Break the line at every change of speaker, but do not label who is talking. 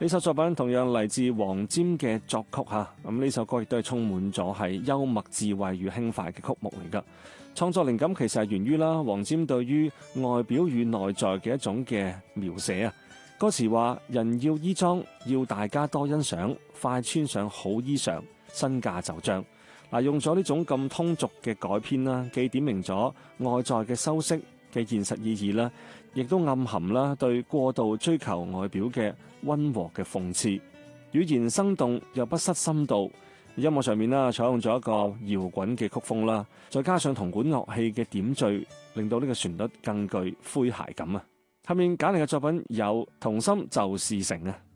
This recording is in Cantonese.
呢首作品同樣嚟自黃霑嘅作曲嚇，咁呢首歌亦都係充滿咗係幽默智慧與輕快嘅曲目嚟㗎。創作靈感其實係源於黃霑對於外表與內在嘅一種嘅描寫啊。歌詞話：人要衣裝，要大家多欣賞，快穿上好衣裳，身價就漲。用咗呢種咁通俗嘅改編啦，既點明咗外在嘅修飾嘅現實意義啦，亦都暗含對過度追求外表嘅溫和嘅諷刺。語言生動又不失深度，音樂上面採用咗一個搖滾嘅曲風啦，再加上銅管樂器嘅點綴，令到呢個旋律更具詼諧感啊！下面揀嚟嘅作品有《同心就是誠》啊。